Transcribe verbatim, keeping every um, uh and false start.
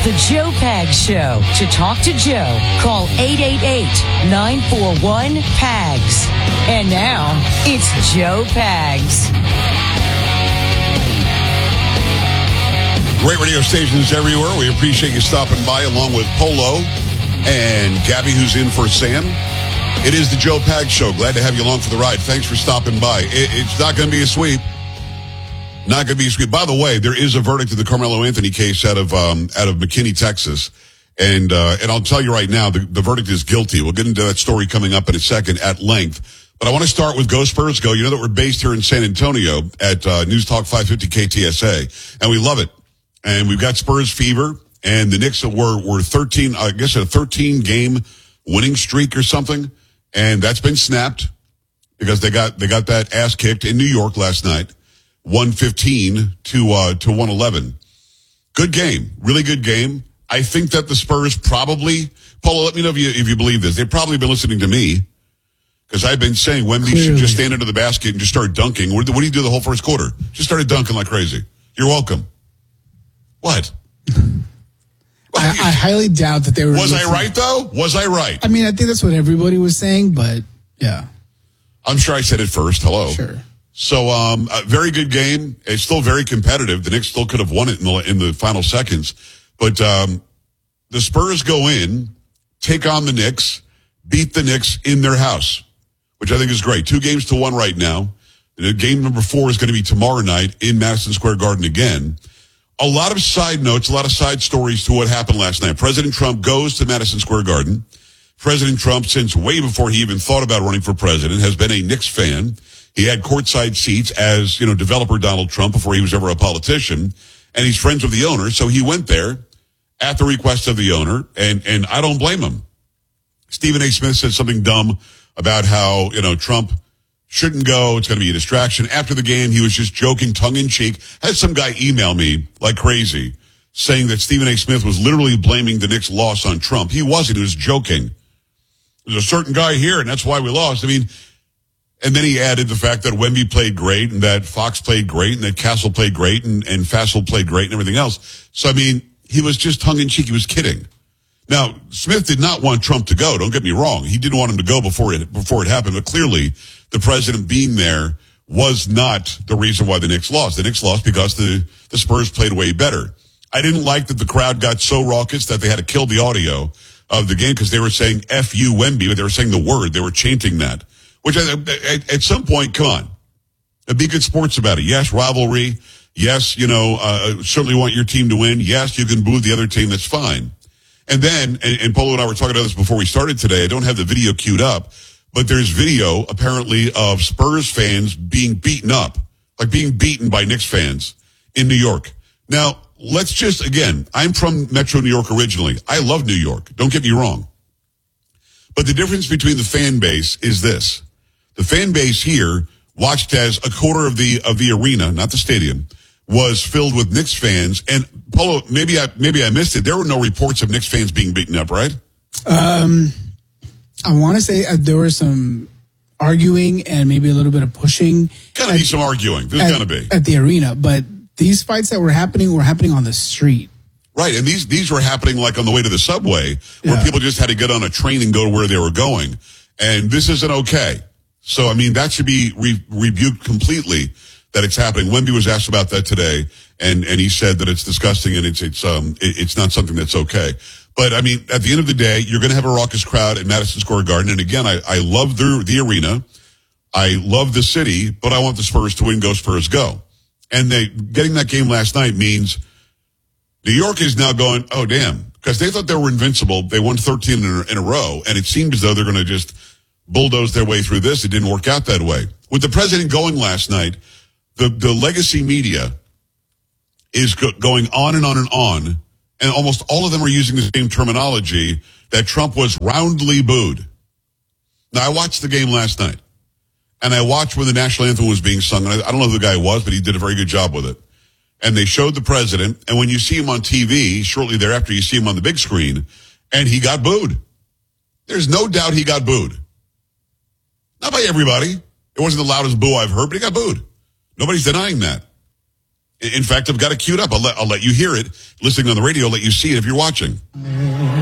The Joe Pags Show. To talk to Joe, call eight eight eight, nine four one, P A G S. And now, it's Joe Pags. Great radio stations everywhere. We appreciate you stopping by along with Polo and Gabby, who's in for Sam. It is the Joe Pags Show. Glad to have you along for the ride. Thanks for stopping by. It, it's not going to be a sweep. Not going to be a sweep. By the way, there is a verdict in the Carmelo Anthony case out of um, out of McKinney, Texas. And uh, and I'll tell you right now, the, the verdict is guilty. We'll get into that story coming up in a second at length. But I want to start with Go Spurs Go. You know that we're based here in San Antonio at uh, News Talk five fifty K T S A. And we love it. And we've got Spurs fever. And the Knicks were, were thirteen, I guess a thirteen game winning streak or something. And that's been snapped because they got they got that ass kicked in New York last night. one fifteen to uh to one eleven. Good game. Really good game. I think that the Spurs probably, Paula, let me know if you if you believe this. They've probably been listening to me because I've been saying Wemby Clearly. should just stand into the basket and just start dunking. What, what do you do the whole first quarter? Just started dunking like crazy. You're welcome. What? I, I highly doubt that they were. Was listening. I right though? Was I right? I mean, I think that's what everybody was saying, but yeah. I'm sure I said it first. Hello. Sure. So, um, a very good game. It's still very competitive. The Knicks still could have won it in the, in the final seconds. But, um, the Spurs go in, take on the Knicks, beat the Knicks in their house, which I think is great. Two games to one right now. The game number four is going to be tomorrow night in Madison Square Garden again. A lot of side notes, a lot of side stories to what happened last night. President Trump goes to Madison Square Garden. President Trump, since way before he even thought about running for president, has been a Knicks fan. He had courtside seats as, you know, developer Donald Trump before he was ever a politician. And he's friends with the owner. So he went there at the request of the owner. And, and I don't blame him. Stephen A. Smith said something dumb about how, you know, Trump shouldn't go. It's going to be a distraction. After the game, he was just joking tongue in cheek. Had some guy email me like crazy saying that Stephen A. Smith was literally blaming the Knicks' loss on Trump. He wasn't. He was joking. There's a certain guy here, and that's why we lost. I mean, and then he added the fact that Wemby played great and that Fox played great and that Castle played great and, and Fassel played great and everything else. So, I mean, he was just tongue-in-cheek. He was kidding. Now, Smith did not want Trump to go. Don't get me wrong. He didn't want him to go before it, before it happened. But clearly, the president being there was not the reason why the Knicks lost. The Knicks lost because the, the Spurs played way better. I didn't like that the crowd got so raucous that they had to kill the audio of the game because they were saying F you Wemby, but they were saying the word. They were chanting that. Which at, at some point, come on, be good sports about it. Yes, rivalry. Yes, you know, uh, certainly want your team to win. Yes, you can boo the other team. That's fine. And then, and, and Polo and I were talking about this before we started today. I don't have the video queued up, but there's video apparently of Spurs fans being beaten up, like being beaten by Knicks fans in New York. Now, let's just, again, I'm from Metro New York originally. I love New York. Don't get me wrong. But the difference between the fan base is this. The fan base here, watched as a quarter of the of the arena, not the stadium, was filled with Knicks fans. And Polo, maybe I maybe I missed it. There were no reports of Knicks fans being beaten up, right? Um, I want to say uh, there was some arguing and maybe a little bit of pushing. Gotta be some arguing. There's at, gonna be at the arena, but these fights that were happening were happening on the street. Right, and these these were happening like on the way to the subway, where Yeah. people just had to get on a train and go to where they were going. And this isn't okay. So, I mean, that should be re- rebuked completely that it's happening. Wemby was asked about that today, and, and he said that it's disgusting and it's it's um it, it's not something that's okay. But, I mean, at the end of the day, you're going to have a raucous crowd at Madison Square Garden. And, again, I, I love the, the arena. I love the city, but I want the Spurs to win. Go Spurs, go. And they getting that game last night means New York is now going, oh, damn, because they thought they were invincible. They won thirteen in a, in a row, and it seemed as though they're going to just bulldoze their way through this. It didn't work out that way. With the president going last night, the, the legacy media is go- going on and on and on, and almost all of them are using the same terminology, that Trump was roundly booed. Now, I watched the game last night, and I watched when the national anthem was being sung. And I, I don't know who the guy was, but he did a very good job with it. And they showed the president, and when you see him on T V, shortly thereafter, you see him on the big screen, and he got booed. There's no doubt he got booed. Not by everybody. It wasn't the loudest boo I've heard, but he got booed. Nobody's denying that. In fact, I've got it queued up. I'll let, I'll let you hear it. Listening on the radio, I'll let you see it if you're watching.